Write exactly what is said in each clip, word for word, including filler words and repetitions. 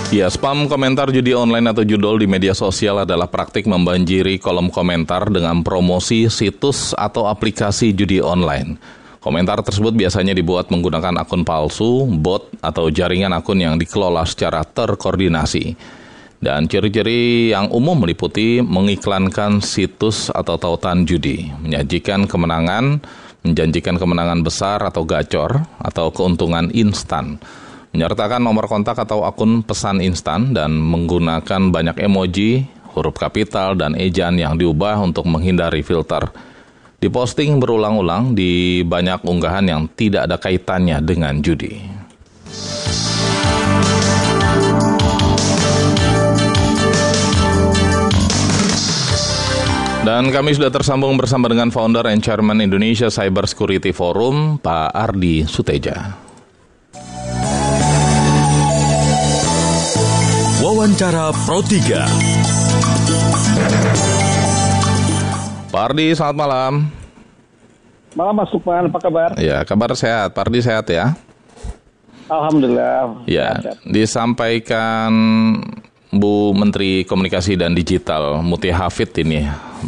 Ya, spam komentar judi online atau judul di media sosial adalah praktik membanjiri kolom komentar dengan promosi situs atau aplikasi judi online. Komentar tersebut biasanya dibuat menggunakan akun palsu, bot, atau jaringan akun yang dikelola secara terkoordinasi. Dan ciri-ciri yang umum meliputi mengiklankan situs atau tautan judi, menyajikan kemenangan, menjanjikan kemenangan besar atau gacor, atau keuntungan instan, menyertakan nomor kontak atau akun pesan instan, dan menggunakan banyak emoji, huruf kapital, dan ejaan yang diubah untuk menghindari filter. Diposting berulang-ulang di banyak unggahan yang tidak ada kaitannya dengan judi. Dan kami sudah tersambung bersama dengan founder and chairman Indonesia Cyber Security Forum, Pak Ardi Suteja. Wawancara Pro tiga. Pak Ardi, selamat malam. Malam Mas Lukman, apa kabar? Ya, kabar sehat. Pak Ardi sehat ya? Alhamdulillah. Ya, sehat. Disampaikan Bu Menteri Komunikasi dan Digital Muti Hafid ini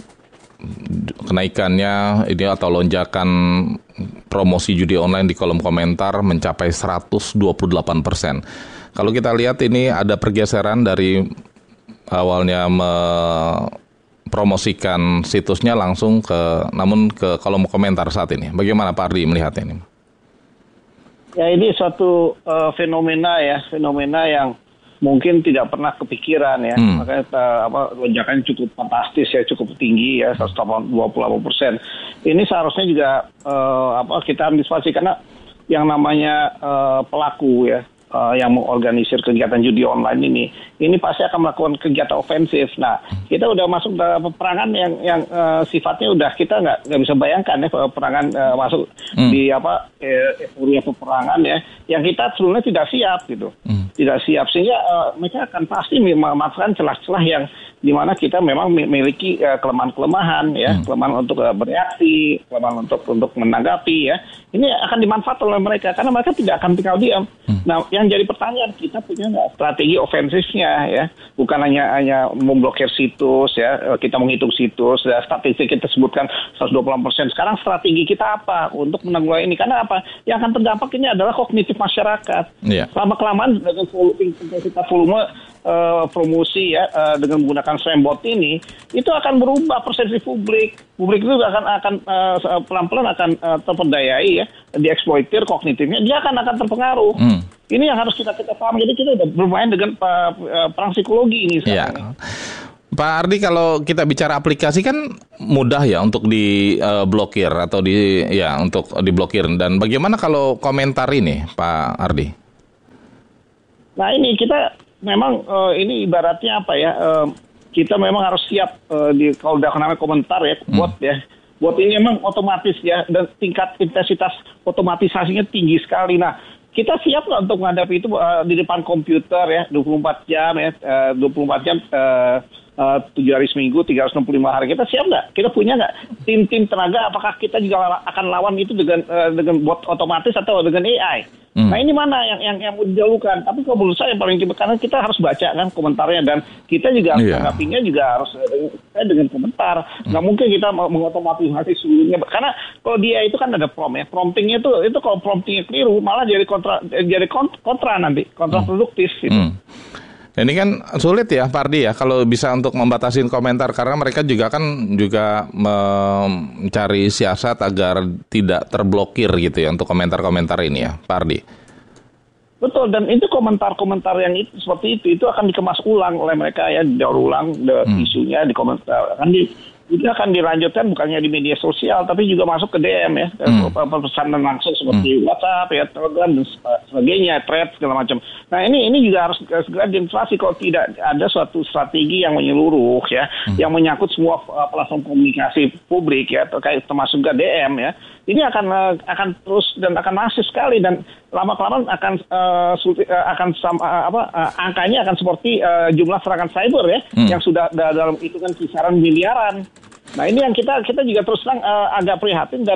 kenaikannya ini atau lonjakan promosi judi online di kolom komentar mencapai seratus dua puluh delapan persen. Kalau kita lihat ini ada pergeseran dari awalnya mempromosikan situsnya langsung ke namun ke kolom komentar saat ini. Bagaimana Pak Ardi melihatnya ini? Ya, ini suatu uh, fenomena ya, fenomena yang mungkin tidak pernah kepikiran ya, hmm. makanya uh, apa lonjakan cukup fantastis ya, cukup tinggi ya, seratus dua puluh delapan persen. Ini seharusnya juga uh, apa kita antisipasi karena yang namanya uh, pelaku ya, uh, yang mengorganisir kegiatan judi online ini, ini pasti akan melakukan kegiatan ofensif. Nah, kita udah masuk dalam peperangan yang yang uh, sifatnya udah kita nggak nggak bisa bayangkan ya, peperangan uh, masuk hmm. di apa euforia peperangan ya, yang kita sebelumnya tidak siap gitu. Hmm. tidak siap sehingga uh, mereka akan pasti memanfaatkan celah-celah yang di mana kita memang memiliki uh, kelemahan-kelemahan ya, hmm. kelemahan untuk uh, bereaksi, kelemahan untuk untuk menanggapi ya. Ini akan dimanfaatkan oleh mereka karena mereka tidak akan tinggal diam. Hmm. Nah, yang jadi pertanyaan, kita punya nggak strategi ofensifnya ya? Bukan hanya hanya memblokir situs ya, kita menghitung situs, ya, statistik kita sebutkan seratus dua puluh delapan persen. Sekarang strategi kita apa untuk menanggulangi ini? Karena apa? Yang akan terdampak ini adalah kognitif masyarakat. Yeah. Lama-kelamaan dengan intensitas volume uh, promosi ya uh, dengan menggunakan spambot ini, itu akan berubah persepsi publik. Publik itu akan akan uh, pelan-pelan akan uh, terperdayai ya, dieksploitir kognitifnya, dia akan akan terpengaruh. Hmm. Ini yang harus kita kita paham. Jadi kita udah bermain dengan uh, perang psikologi ini sekarang. Ya. Pak Ardi, kalau kita bicara aplikasi kan mudah ya untuk diblokir uh, atau di ya untuk diblokir. Dan bagaimana kalau komentar ini, Pak Ardi? Nah, ini kita memang uh, ini ibaratnya apa ya? Uh, kita memang harus siap uh, di kalau udah namanya komentar ya, hmm. bot ya. Bot ini memang otomatis ya, dan tingkat intensitas otomatisasinya tinggi sekali. Nah, kita siap nggak untuk menghadapi itu uh, di depan komputer ya, dua puluh empat jam ya, uh, dua puluh empat jam, uh, uh, tujuh hari seminggu, tiga ratus enam puluh lima hari. Kita siap nggak? Kita punya nggak tim-tim tenaga? Apakah kita juga akan lawan itu dengan uh, dengan bot otomatis atau dengan A I? Hmm. Nah, ini mana yang yang yang mau dijauhkan? Tapi kalau menurut saya yang paling penting, karena kita harus baca kan komentarnya, dan kita juga harus yeah. menanggapinya juga harus uh, dengan komentar. Hmm. Nggak mungkin kita mengotomatisasi seluruhnya, karena kalau dia itu kan ada prompt ya, promptingnya itu itu kalau promptingnya keliru malah jadi kontra jadi kontra nanti kontraproduktif gitu. Hmm. Ini kan sulit ya Pak Ardi ya kalau bisa untuk membatasi komentar, karena mereka juga kan juga mencari siasat agar tidak terblokir gitu ya untuk komentar-komentar ini ya Pak Ardi. Betul, dan itu komentar-komentar yang itu seperti itu itu akan dikemas ulang oleh mereka ya, didaur ulang hmm. isunya di komentar, akan di itu akan dilanjutkan bukannya di media sosial, tapi juga masuk ke D M ya, hmm. pesanan langsung seperti hmm. WhatsApp ya, Telegram dan sebagainya, thread segala macam. Nah, ini ini juga harus segera diinflasi kalau tidak ada suatu strategi yang menyeluruh ya, hmm. yang menyangkut semua uh, platform komunikasi publik ya, terkait termasuk ke D M ya. Ini akan uh, akan terus dan akan masif sekali, dan lama-kelamaan akan uh, akan uh, apa uh, angkanya akan seperti uh, jumlah serangan cyber ya, hmm. yang sudah dalam hitungan kisaran miliaran. Nah, ini yang kita kita juga terus terang uh, agak prihatin, dan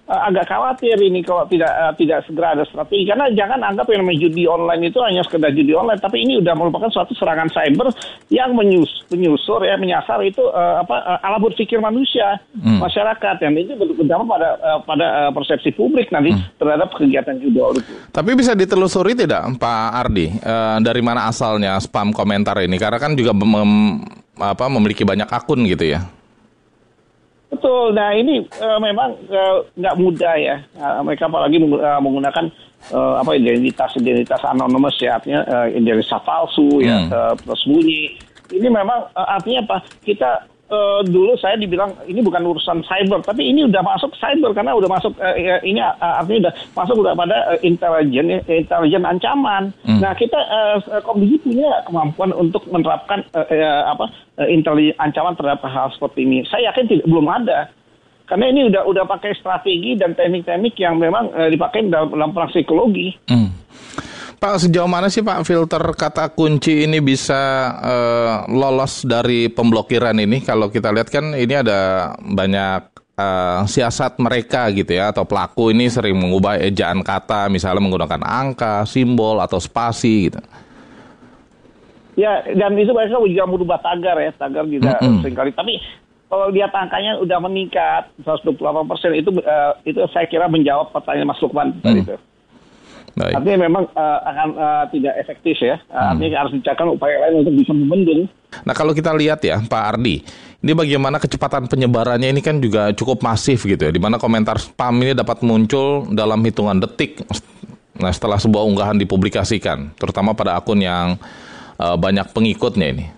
uh, agak khawatir ini kalau tidak uh, tidak segera ada strategi, karena jangan anggap yang namanya judi online itu hanya sekedar judi online, tapi ini udah merupakan suatu serangan cyber yang menyus, menyusur ya menyasar itu uh, apa uh, ala berpikir manusia hmm. masyarakat, yang itu berdampak pada uh, pada uh, persepsi publik nanti hmm. terhadap kegiatan judol itu. Tapi bisa ditelusuri tidak Pak Ardi uh, dari mana asalnya spam komentar ini, karena kan juga mem, apa memiliki banyak akun gitu ya. Betul. Nah ini uh, memang nggak uh, mudah ya. Uh, mereka apalagi meng- uh, menggunakan uh, apa identitas identitas anonymous ya, artinya uh, identitas palsu hmm. ya, uh, tersembunyi. Ini memang uh, artinya apa? Kita uh, dulu saya dibilang ini bukan urusan cyber, tapi ini udah masuk cyber karena udah masuk uh, ini uh, artinya udah masuk udah pada uh, intelijen intelijen ancaman. Hmm. Nah kita uh, Komisi punya kemampuan untuk menerapkan uh, uh, apa intelijen ancaman terhadap hal seperti ini. Saya yakin tidak, belum ada. Karena ini udah udah pakai strategi dan teknik-teknik yang memang uh, dipakai dalam, dalam perang psikologi. Hmm. Pak, sejauh mana sih Pak filter kata kunci ini bisa uh, lolos dari pemblokiran ini? Kalau kita lihat kan ini ada banyak uh, siasat mereka gitu ya, atau pelaku ini sering mengubah ejaan kata, misalnya menggunakan angka, simbol, atau spasi gitu. Ya, dan itu mereka juga merubah tagar ya, tagar juga mm-hmm. seringkali. Tapi kalau lihat angkanya udah meningkat seratus dua puluh delapan persen itu uh, itu saya kira menjawab pertanyaan Mas Lukman mm. tadi itu. Baik. Artinya memang uh, akan uh, tidak efektif ya. Uh, mm. Artinya harus dicarikan upaya lain untuk bisa membendung. Nah kalau kita lihat ya Pak Ardi, ini bagaimana kecepatan penyebarannya ini kan juga cukup masif gitu ya, di mana komentar spam ini dapat muncul dalam hitungan detik. Nah setelah sebuah unggahan dipublikasikan, terutama pada akun yang Uh, banyak pengikutnya ini.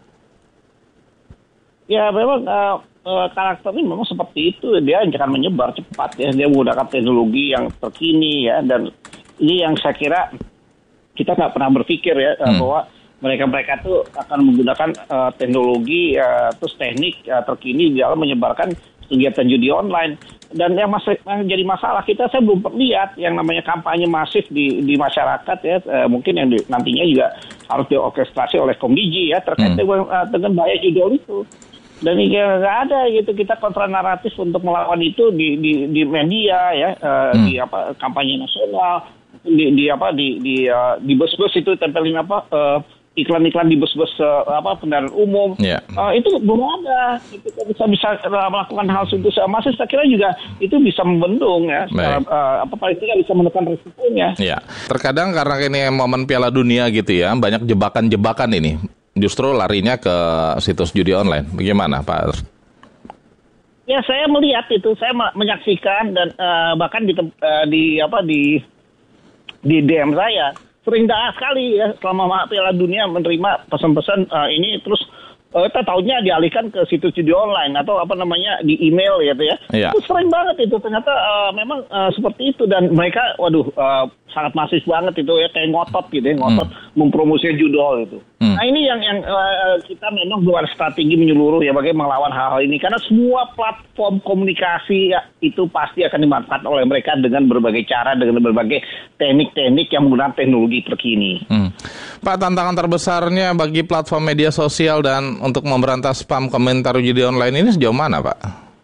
Ya memang uh, uh, karakter ini memang seperti itu, dia akan menyebar cepat ya, dia menggunakan teknologi yang terkini ya, dan ini yang saya kira kita nggak pernah berpikir ya hmm. bahwa mereka-mereka itu akan menggunakan uh, teknologi uh, terus teknik uh, terkini di dalam menyebarkan kegiatan judi online. Dan yang, mas- yang jadi masalah kita, saya belum lihat yang namanya kampanye masif di di masyarakat ya, uh, mungkin yang di, nantinya juga harus diorkestrasi oleh Komdiji ya terkait hmm. dengan, uh, dengan bahaya judol itu. Dan ini nggak ada gitu, kita kontra naratif untuk melawan itu di di, di media ya, uh, hmm. di apa kampanye nasional, di, di apa di di uh, di bus-bus itu tempelin apa uh, iklan-iklan di bus-bus uh, apa kendaraan umum. Yeah. Uh, itu belum ada. Itu bisa bisa uh, melakukan hal itu masih saya kira juga itu bisa membendung ya. Secara, uh, apa paling tidak bisa menekan risikonya. Ya. Terkadang karena ini momen Piala Dunia gitu ya, banyak jebakan-jebakan ini. Justru larinya ke situs judi online. Bagaimana, Pak? Ya, saya melihat itu, saya menyaksikan dan uh, bahkan di uh, di apa di di D M saya sering dah sekali ya selama Piala Dunia menerima pesan-pesan uh, ini, terus uh, kita tahunya dialihkan ke situs judi online atau apa namanya di email gitu ya. Iya. Itu sering banget itu, ternyata uh, memang uh, seperti itu, dan mereka waduh uh, sangat masif banget itu ya, kayak ngotot gitu ya, ngotot hmm. mempromosikan judol itu. Hmm. Nah ini yang yang uh, kita memang buat strategi menyeluruh ya bagaimana melawan hal-hal ini, karena semua platform komunikasi ya, itu pasti akan dimanfaatkan oleh mereka dengan berbagai cara, dengan berbagai teknik-teknik yang menggunakan teknologi terkini. Hmm. Pak, tantangan terbesarnya bagi platform media sosial dan untuk memberantas spam komentar judi online ini sejauh mana, Pak?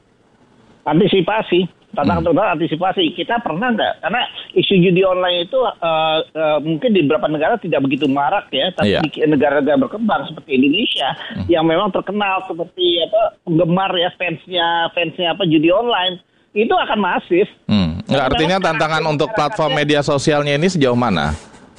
Antisipasi. Tantangan terbesar antisipasi. Kita pernah nggak? Karena isu judi online itu uh, uh, mungkin di beberapa negara tidak begitu marak ya, tapi yeah. di negara-negara berkembang seperti Indonesia hmm. yang memang terkenal seperti apa penggemar ya fansnya fansnya apa judi online itu akan masif. Hmm. Nggak, artinya tantangan untuk platform media sosialnya ini sejauh mana?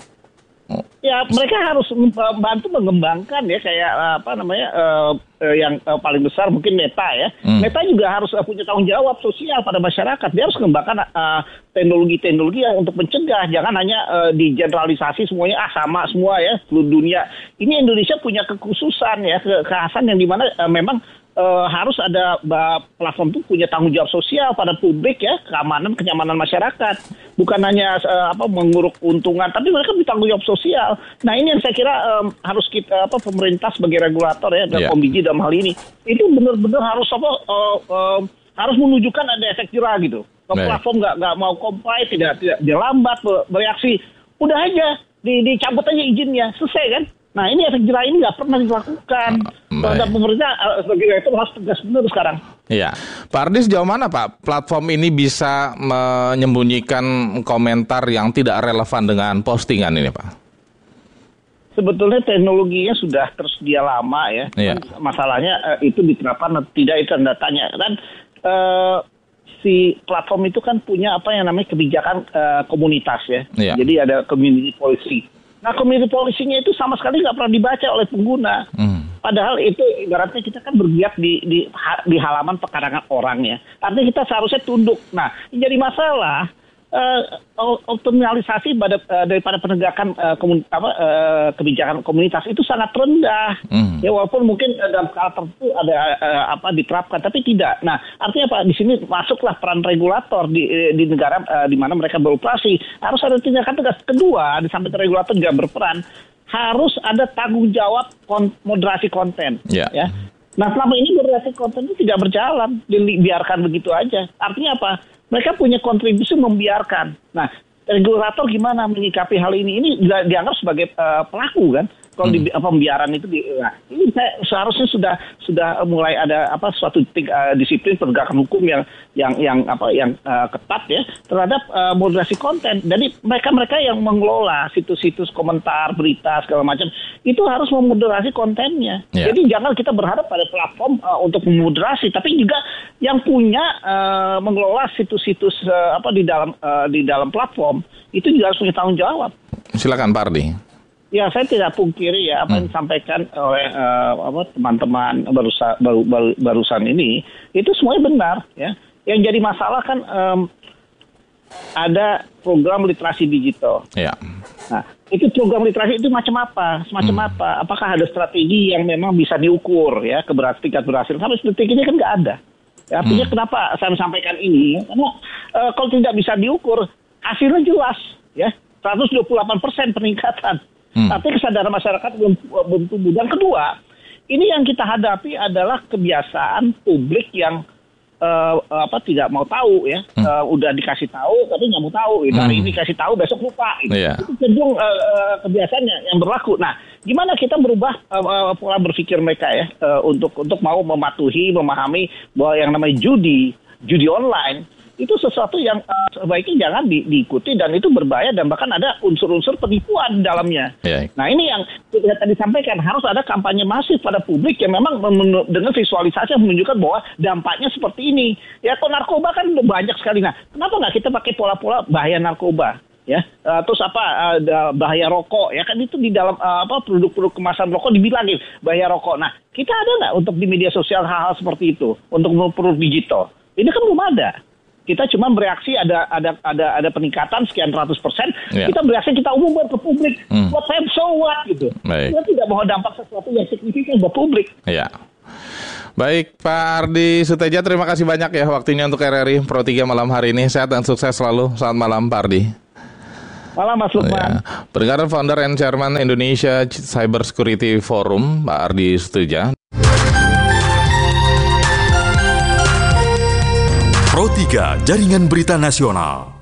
Ya mereka harus membantu mengembangkan ya, kayak apa namanya uh, uh, yang uh, paling besar mungkin Meta ya. Hmm. Meta juga harus uh, punya tanggung jawab sosial pada masyarakat. Dia harus mengembangkan uh, teknologi-teknologi yang untuk mencegah, jangan hanya uh, digeneralisasi semuanya ah sama semua ya seluruh dunia. Ini Indonesia punya kekhususan ya, kekhasan yang dimana uh, memang Uh, harus ada uh, platform itu punya tanggung jawab sosial pada publik ya, keamanan kenyamanan masyarakat, bukan hanya uh, apa menguruk keuntungan, tapi mereka bertanggung jawab sosial. Nah ini yang saya kira um, harus kita apa pemerintah sebagai regulator ya dan yeah. Komdiji dalam hal ini itu benar-benar harus apa uh, uh, harus menunjukkan ada efek jerah gitu. Kalau yeah. platform nggak nggak mau comply, tidak tidak dia lambat bereaksi, udah aja di, dicabut aja izinnya, selesai kan. Nah ini efek jerah ini nggak pernah dilakukan. Terhadap pemerintah sebagai itu harus tegas benar sekarang. Iya, Pak Ardi sejauh mana Pak platform ini bisa menyembunyikan komentar yang tidak relevan dengan postingan ini Pak? Sebetulnya teknologinya sudah tersedia lama ya. Iya. Masalahnya eh, itu diterapkan atau tidak itu tanda tanya. Dan eh, si platform itu kan punya apa yang namanya kebijakan eh, komunitas ya. Iya. Jadi ada community policy. Nah community policy-nya itu sama sekali nggak pernah dibaca oleh pengguna. Hmm. Padahal itu ibaratnya kita kan bergiat di, di di halaman pekarangan orang ya. Artinya kita seharusnya tunduk. Nah yang jadi masalah uh, optimalisasi pada, uh, daripada penegakan uh, komun, apa, uh, kebijakan komunitas itu sangat rendah. Hmm. Ya walaupun mungkin uh, dalam skala tertentu ada uh, apa diterapkan, tapi tidak. Nah artinya apa? Di sini masuklah peran regulator di di negara uh, di mana mereka beroperasi. Harus ada tindakan tegas. Kedua, di samping regulator juga berperan. Harus ada tanggung jawab kon- moderasi konten, yeah. ya. Nah selama ini moderasi konten itu tidak berjalan, dibiarkan begitu aja. Artinya apa? Mereka punya kontribusi membiarkan. Nah regulator gimana menyikapi hal ini? Ini dianggap sebagai uh, pelaku kan? Kalau hmm. di pembiaran itu, di, nah, ini saya, seharusnya sudah sudah mulai ada apa suatu uh, disiplin penegakan hukum yang yang yang apa yang uh, ketat ya terhadap uh, moderasi konten. Jadi mereka-mereka yang mengelola situs-situs komentar, berita segala macam itu harus memoderasi kontennya. Yeah. Jadi jangan kita berharap pada platform uh, untuk memoderasi, tapi juga yang punya uh, mengelola situs-situs uh, apa di dalam uh, di dalam platform itu juga harus punya tanggung jawab. Silakan Pak Ardi. Ya, saya tidak pungkiri ya apa yang disampaikan oleh uh, apa teman-teman barusan baru, baru, barusan ini itu semuanya benar ya. Yang jadi masalah kan um, ada program literasi digital. Ya. Nah, itu program literasi itu macam apa? Semacam hmm. apa? Apakah ada strategi yang memang bisa diukur ya keberhasilan tingkat berhasil? Sampai detik ini kan nggak ada. Ya, artinya hmm. kenapa saya sampaikan ini? Karena uh, kalau tidak bisa diukur hasilnya jelas ya seratus dua puluh delapan persen peningkatan. Hmm. Tapi kesadaran masyarakat belum, belum tumbuh. Dan kedua, ini yang kita hadapi adalah kebiasaan publik yang uh, apa tidak mau tahu ya. Hmm. Uh, udah dikasih tahu tapi nggak mau tahu. Gitu. Hmm. Hari ini kasih tahu, besok lupa. Gitu. Yeah. Itu cenderung uh, kebiasaannya yang berlaku. Nah, gimana kita merubah uh, pola berpikir mereka ya uh, untuk untuk mau mematuhi, memahami bahwa yang namanya judi, judi online itu sesuatu yang uh, sebaiknya jangan di, diikuti dan itu berbahaya dan bahkan ada unsur-unsur penipuan di dalamnya. Ya. Nah ini yang kita tadi sampaikan harus ada kampanye masif pada publik yang memang men- dengan visualisasi yang menunjukkan bahwa dampaknya seperti ini. Ya kok narkoba kan banyak sekali. Nah kenapa nggak kita pakai pola-pola bahaya narkoba? Ya, uh, terus apa uh, bahaya rokok ya kan itu di dalam uh, apa produk-produk kemasan rokok dibilangin bahaya rokok. Nah kita ada nggak untuk di media sosial hal-hal seperti itu untuk produk digital? Ini kan belum ada. Kita cuma bereaksi ada ada ada ada peningkatan sekian ratus persen. Yeah. Kita bereaksi kita umumkan ke publik. Hmm. What time so what gitu. Baik. Kita tidak mau dampak sesuatu yang signifikan buat publik. Iya. Baik Pak Ardi Suteja, terima kasih banyak ya waktunya untuk R R I Pro tiga malam hari ini. Sehat dan sukses selalu. Selamat malam Pak Ardi. Malam Mas Lukman. Ya. Pendengar founder and chairman Indonesia Cyber Security Forum Pak Ardi Suteja. Pro tiga Jaringan Berita Nasional.